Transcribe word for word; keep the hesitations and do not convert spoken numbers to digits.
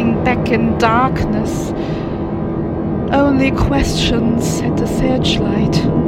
looking back in darkness. Only questions at the searchlight.